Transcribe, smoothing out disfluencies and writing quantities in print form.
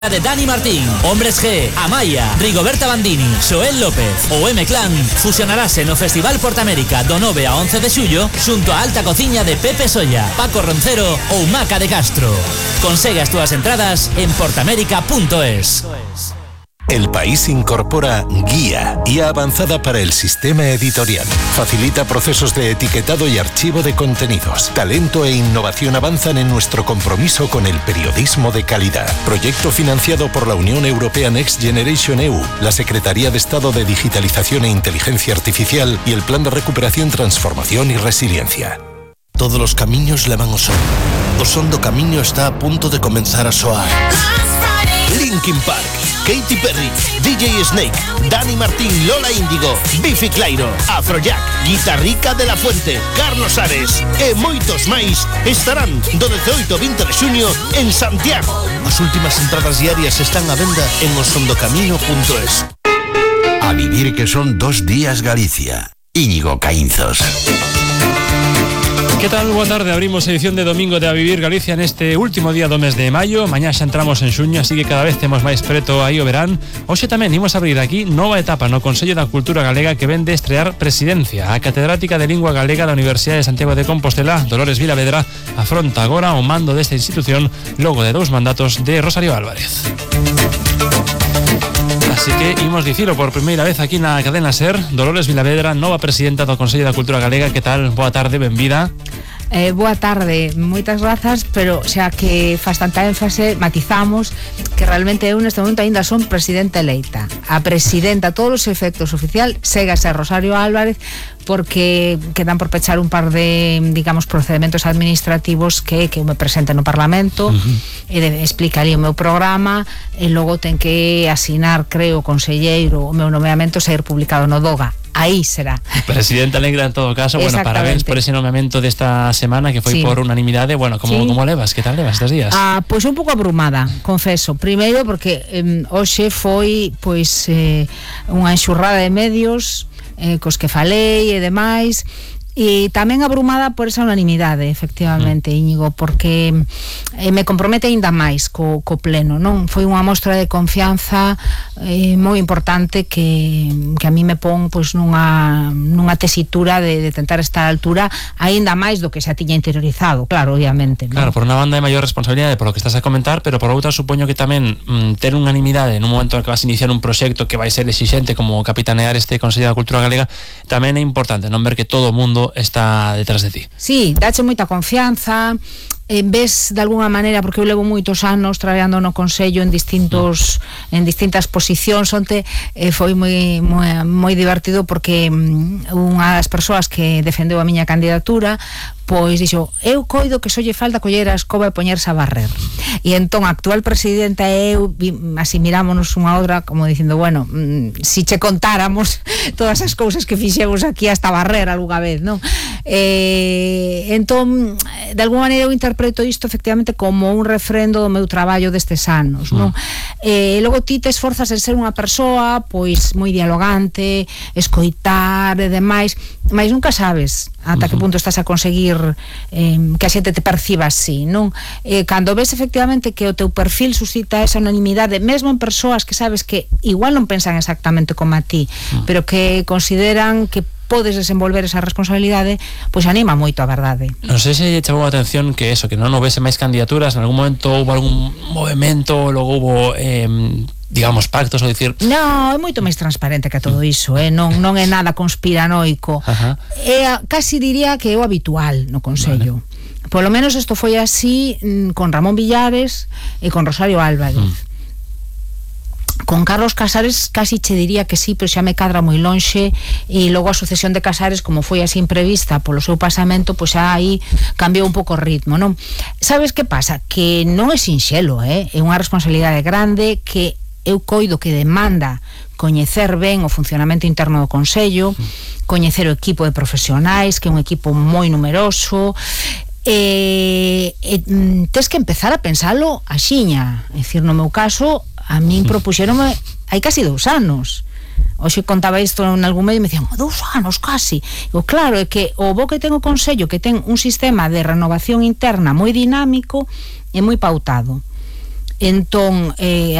de Dani Martín, Hombres G, Amaya, Rigoberta Bandini, Xoel López ou M-Clan fusionarase no Festival Portamérica do 9 a 11 de xullo xunto a Alta Cociña de Pepe Solla, Paco Roncero ou Maca de Castro. Consegue as túas entradas en portamérica.es. El País incorpora Guía avanzada para el sistema editorial. Facilita procesos de etiquetado y archivo de contenidos. Talento e innovación avanzan en nuestro compromiso con el periodismo de calidad. Proyecto financiado por la Unión Europea Next Generation EU, la Secretaría de Estado de Digitalización e Inteligencia Artificial y el Plan de Recuperación, Transformación y Resiliencia. Todos los camiños levan ao son. O son do camiño está a punto de comenzar a soar. Linkin Park, Katy Perry, DJ Snake, Dani Martín, Lola Índigo, Biffy Clyro, Afrojack, Guitarrica de la Fuente, Carlos Ares e moitos máis estarán do 18 ao 20 de xuño en Santiago. As últimas entradas diarias están á venda en osondocamino.es. A vivir que son 2 días Galicia. Íñigo Caínzos. ¿Qué tal? Boa tarde, abrimos edición de domingo de A Vivir Galicia neste último día do mes de maio. Mañá xa entramos en xuño, así que cada vez temos máis preto aí o verán. Hoxe tamén imos abrir aquí nova etapa no Consello da Cultura Galega que ven de estrear presidencia. A catedrática de Lingua Galega da Universidade de Santiago de Compostela, Dolores Vilavedra, afronta agora o mando desta institución logo de 2 mandatos de Rosario Álvarez. Así que imos dicilo por primeira vez aquí na cadena SER. Dolores Vilavedra, nova presidenta do Consello da Cultura Galega. Que tal? Boa tarde, benvida. Boa tarde, moitas grazas, pero xa que faz tanta énfase, matizamos que realmente eu neste momento ainda son presidenta eleita. A presidenta a todos os efectos oficial segue a ser Rosario Álvarez, porque quedan por pechar un par de, digamos, procedimentos administrativos que eu me presente no Parlamento, e explica ali o meu programa, e logo ten que asinar, creo, o conselleiro o meu nomeamento ser publicado no DOGA. Aí será. Presidenta Negra en todo caso. Bueno, parabéns por ese nomeamento desta semana que foi por unanimidade. Bueno, como levas? Que tal levas estes días? Pois un pouco abrumada, confeso. Primeiro porque hoxe foi unha enxurrada de medios cos que falei e demais, e tamén abrumada por esa unanimidade, efectivamente, Íñigo, porque me compromete ainda máis co pleno, non? Foi unha mostra de confianza moi importante que a mí me pon nunha tesitura de tentar estar a altura aínda máis do que xa tiña interiorizado, claro, obviamente, non? Claro, por unha banda de maior responsabilidade por lo que estás a comentar, pero por outra supoño que tamén ter unanimidade nun momento en que vas a iniciar un proxecto que vai ser exixente como capitanear este Consello da Cultura Galega tamén é importante, non ver que todo o mundo está detrás de ti. Sí, dache moita confianza, ves de alguna maneira, porque eu levo moitos anos traballando no Consello en distintas posicións. Onte foi moi divertido porque unha das persoas que defendeu a miña candidatura pois dixo, eu coido que só lle falta coller a escoba e poñerse a barrer, e entón a actual presidenta e eu así mirámonos unha outra como dicindo, bueno, si che contáramos todas as cousas que fixemos aquí hasta barrer algunha vez, non? Entón, de alguma maneira eu interpreto isto efectivamente como un refrendo do meu traballo destes anos, non? Logo ti te esforzas en ser unha persoa pois moi dialogante, escoitar e demais, mas nunca sabes ata que punto estás a conseguir que a xente te perciba así, non? Cando ves efectivamente que o teu perfil suscita esa unanimidade, mesmo en persoas que sabes que igual non pensan exactamente como a ti, pero que consideran que podes desenvolver esa responsabilidade, pois anima moito a verdade. Non sei se chamou a atención que eso, que non houvese máis candidaturas, en algún momento houve algún movimento, logo houve digamos pactos, ou dicir... Non, é moito máis transparente que todo iso, non é nada conspiranoico. Casi diría que é o habitual no Consello. Vale. Polo menos isto foi así con Ramón Villares e con Rosario Álvarez. Con Carlos Casares casi che diría que sí, pero xa me cadra moi lonxe, e logo a sucesión de Casares, como foi así imprevista polo seu pasamento, pois xa aí cambiou un pouco o ritmo, non? Sabes que pasa? Que non é sinxelo, é unha responsabilidade grande que eu coido que demanda coñecer ben o funcionamento interno do Consello, coñecer o equipo de profesionais, que é un equipo moi numeroso, tes que empezar a pensalo axiña. É dicir, no meu caso, a min propuxéronme hai casi 2 anos. Hoxe contaba isto en algún medio e me dicían, 2 anos casi. Digo, claro, é que o bo que ten o Consello, que ten un sistema de renovación interna moi dinámico e moi pautado. entón